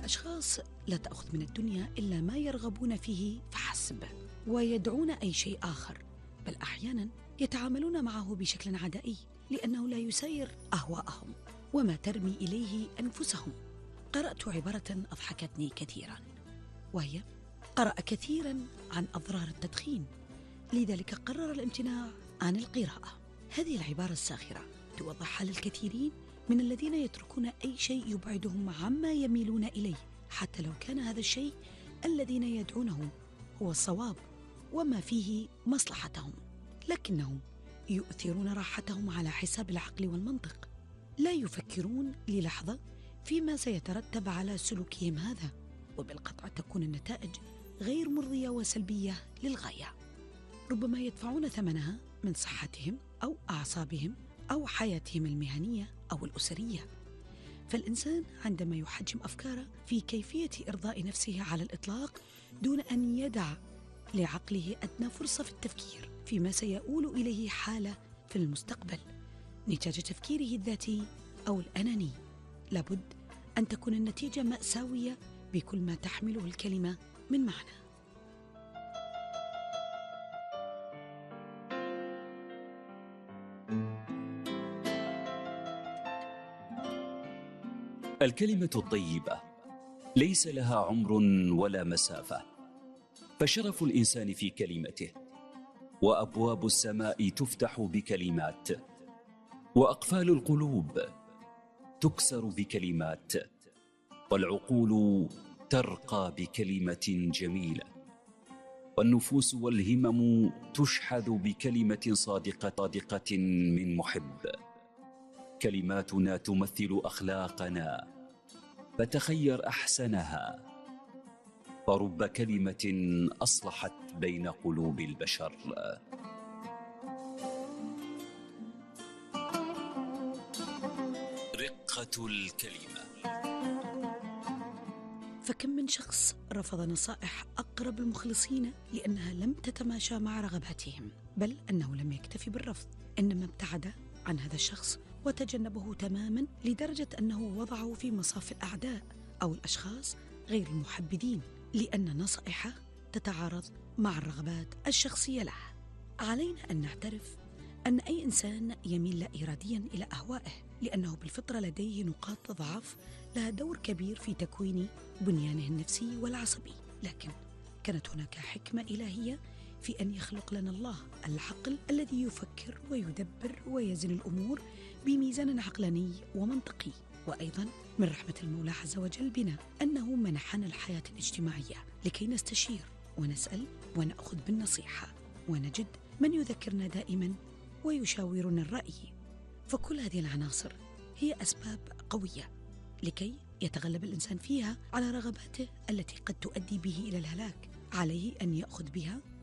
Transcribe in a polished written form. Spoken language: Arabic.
الأشخاص لا تأخذ من الدنيا إلا ما يرغبون فيه فحسب، ويدعون أي شيء آخر، بل أحيانا يتعاملون معه بشكل عدائي لأنه لا يسير أهواءهم وما ترمي إليه أنفسهم. قرأت عبارة أضحكتني كثيرا، وهي: قرأ كثيرا عن أضرار التدخين، لذلك قرر الامتناع عن القراءة. هذه العبارة الساخرة توضح حال الكثيرين من الذين يتركون أي شيء يبعدهم عما يميلون إليه، حتى لو كان هذا الشيء الذين يدعونه هو الصواب وما فيه مصلحتهم، لكنهم يؤثرون راحتهم على حساب العقل والمنطق، لا يفكرون للحظة فيما سيترتب على سلوكهم هذا، وبالقطع تكون النتائج غير مرضية وسلبية للغاية. ربما يدفعون ثمنها من صحتهم أو أعصابهم أو حياتهم المهنية أو الأسرية. فالإنسان عندما يحجم أفكاره في كيفية إرضاء نفسه على الإطلاق دون أن يدع لعقله أدنى فرصة في التفكير فيما سيؤول إليه حالة في المستقبل نتاج تفكيره الذاتي أو الأناني، لابد أن تكون النتيجة مأساوية بكل ما تحمله الكلمة من معنى. الكلمة الطيبة ليس لها عمر ولا مسافة، فشرف الإنسان في كلمته، وأبواب السماء تفتح بكلمات، وأقفال القلوب تكسر بكلمات، والعقول ترقى بكلمة جميلة، والنفوس والهمم تشحذ بكلمة صادقة من محب. كلماتنا تمثل أخلاقنا، فتخير أحسنها، فرب كلمة أصلحت بين قلوب البشر. رقة الكلمة. فكم من شخص رفض نصائح أقرب المخلصين لأنها لم تتماشى مع رغباتهم، بل أنه لم يكتفي بالرفض، إنما ابتعد عن هذا الشخص وتجنبه تماما لدرجة أنه وضعه في مصاف الأعداء أو الأشخاص غير المحبذين، لأن نصائحه تتعارض مع الرغبات الشخصية له. علينا أن نعترف أن أي إنسان يميل لا إراديا إلى أهوائه، لأنه بالفطرة لديه نقاط ضعف لها دور كبير في تكوين بنيانه النفسي والعصبي، لكن كانت هناك حكمة إلهية في أن يخلق لنا الله العقل الذي يفكر ويدبر ويزن الأمور بميزان عقلاني ومنطقي. وأيضا من رحمة المولى عز وجل بنا أنه منحنا الحياة الاجتماعية لكي نستشير ونسأل ونأخذ بالنصيحة، ونجد من يذكرنا دائما ويشاورنا الرأي. فكل هذه العناصر هي أسباب قوية لكي يتغلب الإنسان فيها على رغباته التي قد تؤدي به إلى الهلاك. عليه أن يأخذ بها